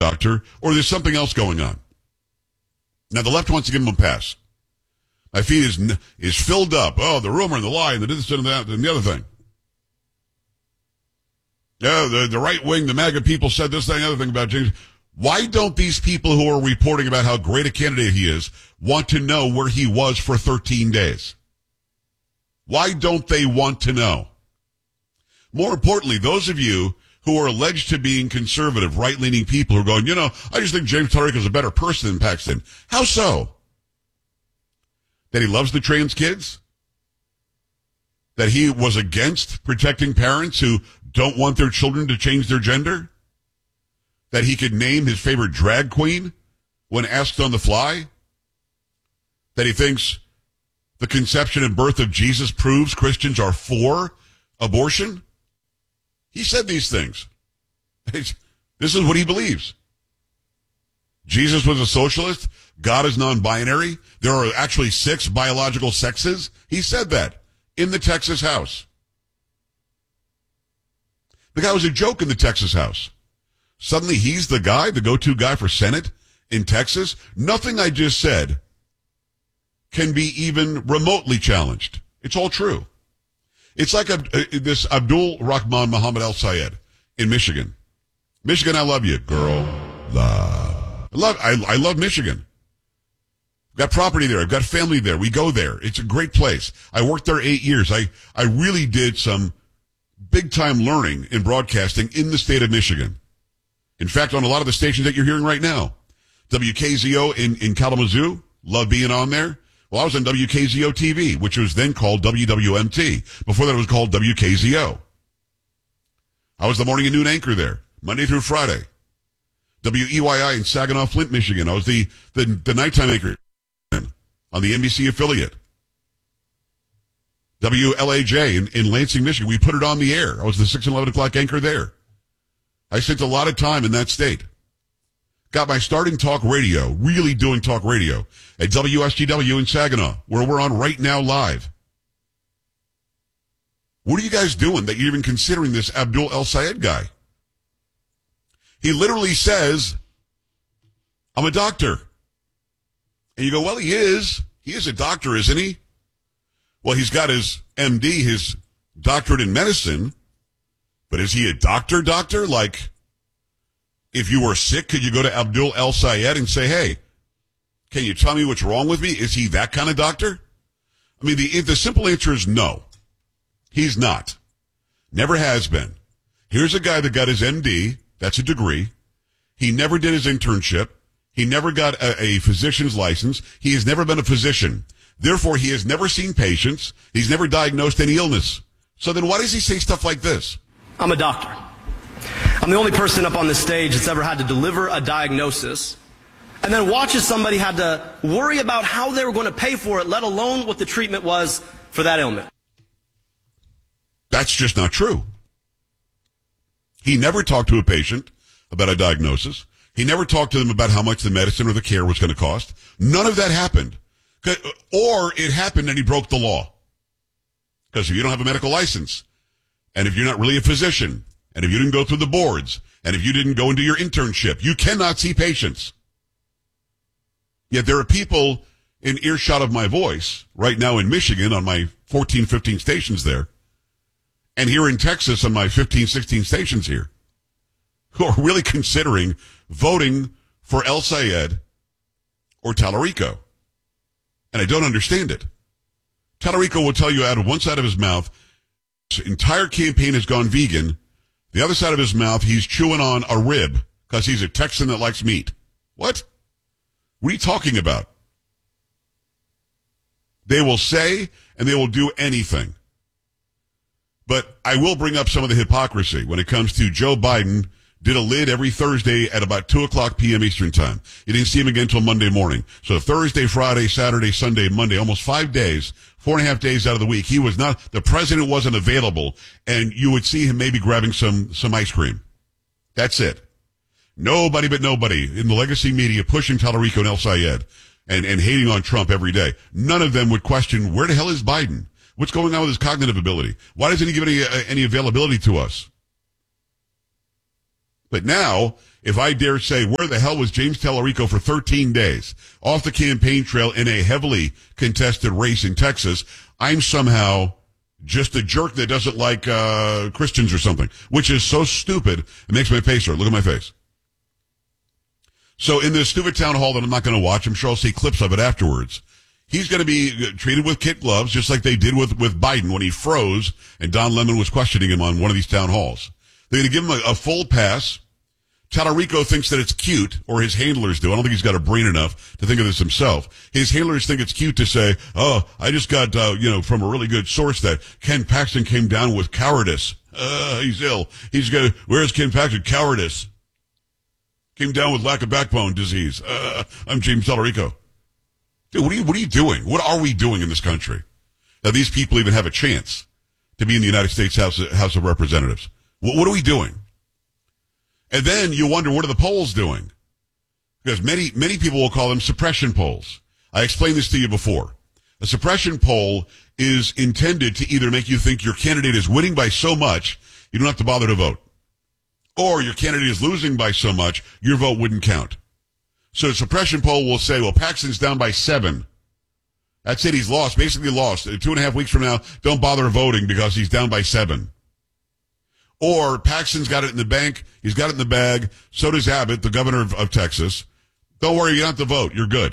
doctor, or there's something else going on. Now, the left wants to give him a pass. My feed is filled up. Oh, the rumor and the lie and the this and that and the other thing. Yeah, the right wing, the MAGA people said this, that, and the other thing about James. Why don't these people who are reporting about how great a candidate he is want to know where he was for 13 days? Why don't they want to know? More importantly, those of you who are alleged to being conservative, right-leaning people who are going, I just think James Tallarico is a better person than Paxton. How so? That he loves the trans kids? That he was against protecting parents who don't want their children to change their gender? That he could name his favorite drag queen when asked on the fly? That he thinks the conception and birth of Jesus proves Christians are for abortion? He said these things. This is what he believes. Jesus was a socialist. God is non-binary. There are actually 6 biological sexes. He said that in the Texas House. The guy was a joke in the Texas House. Suddenly he's the guy, the go-to guy for Senate in Texas. Nothing I just said can be even remotely challenged. It's all true. It's like this Abdul Rahman Muhammad Al Sayed in Michigan. Michigan, I love you, girl. I love Michigan. I've got property there. I've got family there. We go there. It's a great place. I worked there 8 years. I really did some big-time learning in broadcasting in the state of Michigan. In fact, on a lot of the stations that you're hearing right now, WKZO in Kalamazoo, love being on there. Well, I was on WKZO TV, which was then called WWMT. Before that, it was called WKZO. I was the morning and noon anchor there, Monday through Friday. WEYI in Saginaw, Flint, Michigan. I was the nighttime anchor on the NBC affiliate. WLAJ in Lansing, Michigan. We put it on the air. I was the 6 and 11 o'clock anchor there. I spent a lot of time in that state. Got my start in talk radio, really doing talk radio, at WSGW in Saginaw, where we're on right now live. What are you guys doing that you're even considering this Abdul El Sayed guy? He literally says, I'm a doctor. And you go, well, he is. He is a doctor, isn't he? Well, he's got his MD, his doctorate in medicine. But is he a doctor? Like, if you were sick, could you go to Abdul El Sayed and say, hey, can you tell me what's wrong with me? Is he that kind of doctor? I mean, the simple answer is no. He's not. Never has been. Here's a guy that got his MD. That's a degree. He never did his internship. He never got a physician's license. He has never been a physician. Therefore, he has never seen patients. He's never diagnosed any illness. So then why does he say stuff like this? I'm a doctor. I'm the only person up on the stage that's ever had to deliver a diagnosis and then watch as somebody had to worry about how they were going to pay for it, let alone what the treatment was for that ailment. That's just not true. He never talked to a patient about a diagnosis. He never talked to them about how much the medicine or the care was going to cost. None of that happened. Or it happened and he broke the law. Because if you don't have a medical license, and if you're not really a physician, and if you didn't go through the boards, and if you didn't go into your internship, you cannot see patients. Yet there are people in earshot of my voice right now in Michigan on my 14, 15 stations there, and here in Texas on my 15, 16 stations here, who are really considering voting for El Sayed or Tallarico. And I don't understand it. Tallarico will tell you out of one side of his mouth, his entire campaign has gone vegan. The other side of his mouth, he's chewing on a rib because he's a Texan that likes meat. What? What are you talking about? They will say and they will do anything. But I will bring up some of the hypocrisy when it comes to Joe Biden did a lid every Thursday at about 2 o'clock p.m. Eastern time. You didn't see him again until Monday morning. So Thursday, Friday, Saturday, Sunday, Monday, almost 5 days, 4.5 days out of the week. He was not, the president wasn't available, and you would see him maybe grabbing some ice cream. That's it. Nobody but nobody in the legacy media pushing Tallarico and El Sayed and hating on Trump every day. None of them would question, where the hell is Biden? What's going on with his cognitive ability? Why doesn't he give any availability to us? But now if I dare say, where the hell was James Tallarico for 13 days off the campaign trail in a heavily contested race in Texas, I'm somehow just a jerk that doesn't like Christians or something, which is so stupid, it makes my face hurt. Look at my face. So in this stupid town hall that I'm not going to watch, I'm sure I'll see clips of it afterwards, he's going to be treated with kid gloves, just like they did with Biden when he froze and Don Lemon was questioning him on one of these town halls. They're going to give him a full pass. Tallarico thinks that it's cute, or his handlers do. I don't think he's got a brain enough to think of this himself. His handlers think it's cute to say, oh, I just got, from a really good source that Ken Paxton came down with cowardice. He's ill. Where's Ken Paxton? Cowardice. Came down with lack of backbone disease. I'm James Tallarico. Dude, what are you doing? What are we doing in this country? Now, these people even have a chance to be in the United States House of Representatives. What are we doing? And then you wonder, what are the polls doing? Because many people will call them suppression polls. I explained this to you before. A suppression poll is intended to either make you think your candidate is winning by so much, you don't have to bother to vote. Or your candidate is losing by so much, your vote wouldn't count. So a suppression poll will say, well, Paxton's down by 7. That's it, he's lost, basically lost. 2.5 weeks from now, don't bother voting because he's down by 7. Or Paxton's got it in the bank, he's got it in the bag, so does Abbott, the governor of Texas. Don't worry, you don't have to vote, you're good.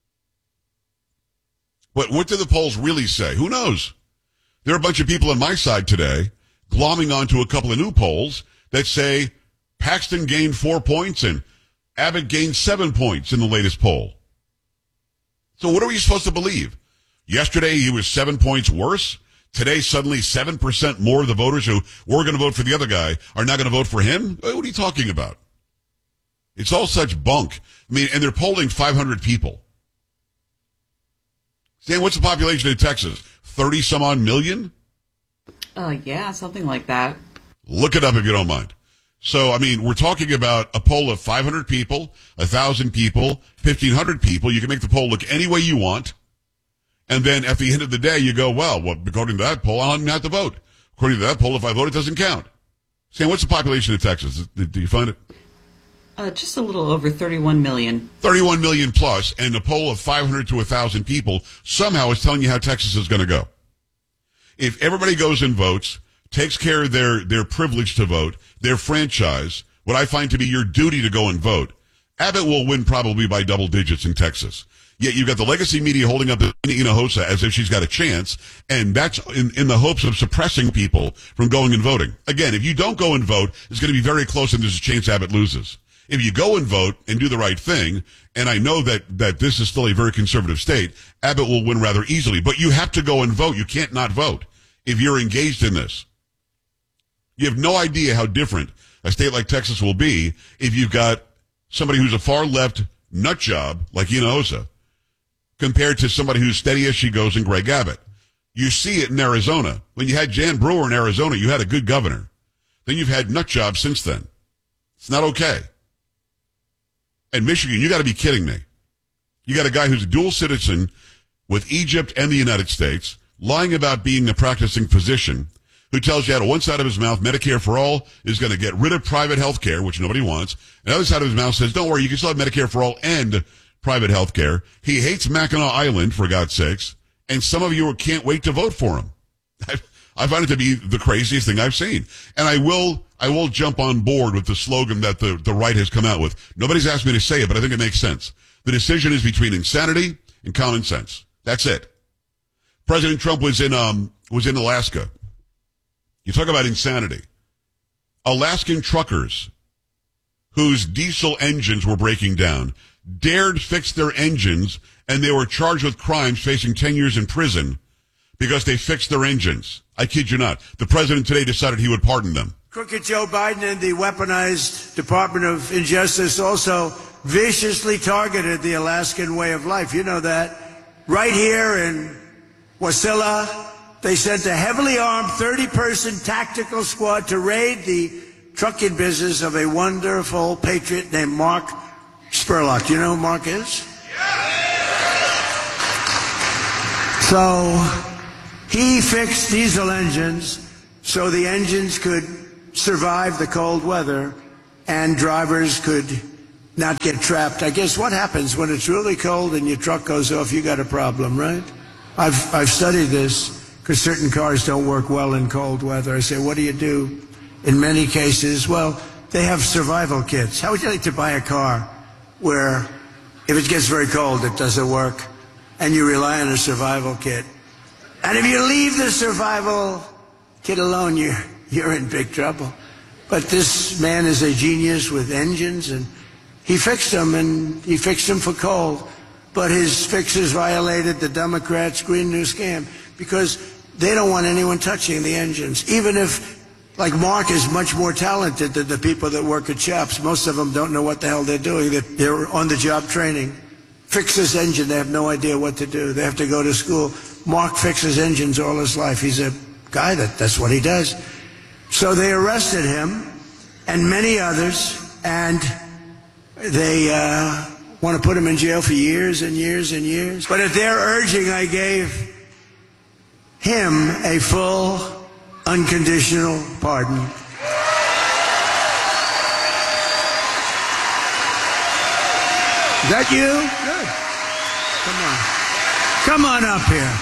But what do the polls really say? Who knows? There are a bunch of people on my side today glomming onto a couple of new polls that say Paxton gained 4 points and Abbott gained 7 points in the latest poll. So what are we supposed to believe? Yesterday he was 7 points worse. Today suddenly 7% more of the voters who were going to vote for the other guy are not going to vote for him? What are you talking about? It's all such bunk. I mean, and they're polling 500 people. Stan, what's the population in Texas? 30 some odd million? Yeah, something like that. Look it up if you don't mind. So, I mean, we're talking about a poll of 500 people, 1,000 people, 1,500 people. You can make the poll look any way you want. And then at the end of the day, you go, well, according to that poll, I don't even have to vote. According to that poll, if I vote, it doesn't count. Sam, what's the population of Texas? Do you find it? Just a little over 31 million. 31 million plus, and a poll of 500 to 1,000 people somehow is telling you how Texas is going to go. If everybody goes and votes, takes care of their privilege to vote, their franchise, what I find to be your duty to go and vote, Abbott will win probably by double digits in Texas. Yet you've got the legacy media holding up Hinojosa as if she's got a chance, and that's in the hopes of suppressing people from going and voting. Again, if you don't go and vote, it's going to be very close and there's a chance Abbott loses. If you go and vote and do the right thing, and I know that this is still a very conservative state, Abbott will win rather easily. But you have to go and vote. You can't not vote if you're engaged in this. You have no idea how different a state like Texas will be if you've got somebody who's a far left nut job like Hinojosa compared to somebody who's steady as she goes in Greg Abbott. You see it in Arizona. When you had Jan Brewer in Arizona, you had a good governor. Then you've had nut jobs since then. It's not okay. And Michigan, you got to be kidding me. You got a guy who's a dual citizen with Egypt and the United States, lying about being a practicing physician, who tells you out of one side of his mouth, Medicare for all is going to get rid of private health care, which nobody wants. And the other side of his mouth says, don't worry, you can still have Medicare for all and private health care. He hates Mackinac Island, for God's sakes. And some of you can't wait to vote for him. I find it to be the craziest thing I've seen. And I will jump on board with the slogan that the right has come out with. Nobody's asked me to say it, but I think it makes sense. The decision is between insanity and common sense. That's it. President Trump was in Alaska. You talk about insanity. Alaskan truckers whose diesel engines were breaking down dared fix their engines, and they were charged with crimes facing 10 years in prison because they fixed their engines. I kid you not. The president today decided he would pardon them. Crooked Joe Biden and the weaponized Department of Injustice also viciously targeted the Alaskan way of life. You know that. Right here in Wasilla, they sent a heavily armed 30-person tactical squad to raid the trucking business of a wonderful patriot named Mark Spurlock. Do you know who Mark is? So he fixed diesel engines so the engines could survive the cold weather. and drivers could not get trapped. I guess what happens when it's really cold and your truck goes off, you got a problem, right? I've studied this because certain cars don't work well in cold weather. I say, what do you do? In many cases, well, they have survival kits. How would you like to buy a car where if it gets very cold, it doesn't work, and you rely on a survival kit? And if you leave the survival kit alone, you're in big trouble. But this man is a genius with engines, and he fixed them, and he fixed them for cold. But his fixes violated the Democrats' Green New Scam because they don't want anyone touching the engines. Even if, like Mark is much more talented than the people that work at shops. Most of them don't know what the hell they're doing. They're on-the-job training. Fix this engine, they have no idea what to do. They have to go to school. Mark fixes engines all his life. He's a guy that's what he does. So they arrested him and many others, and they want to put him in jail for years and years and years. But at their urging, I gave him a full, unconditional pardon. Is that you? Good. Come on up here.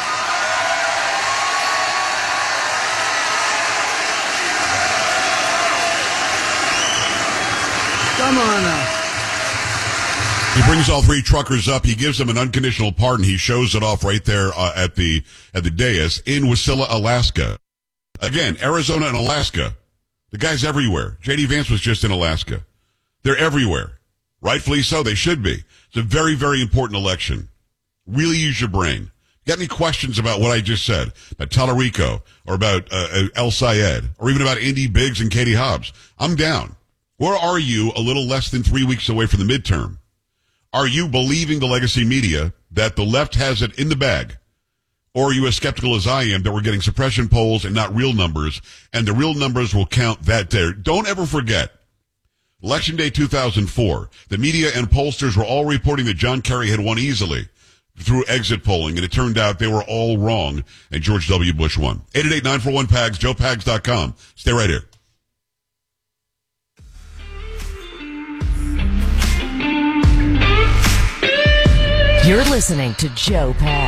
Come on up. He brings all three truckers up. He gives them an unconditional pardon. He shows it off right there at the dais in Wasilla, Alaska. Again, Arizona and Alaska. The guy's everywhere. J.D. Vance was just in Alaska. They're everywhere. Rightfully so. They should be. It's a very, very important election. Really use your brain. Got any questions about what I just said? About Tallarico or about El Sayed or even about Andy Biggs and Katie Hobbs? I'm down. Where are you a little less than 3 weeks away from the midterm? Are you believing the legacy media that the left has it in the bag? Or are you as skeptical as I am that we're getting suppression polls and not real numbers, and the real numbers will count that day? Don't ever forget, Election Day 2004, the media and pollsters were all reporting that John Kerry had won easily through exit polling, and it turned out they were all wrong, and George W. Bush won. 888-941-PAGS, joepags.com. Stay right here. You're listening to Joe Pags.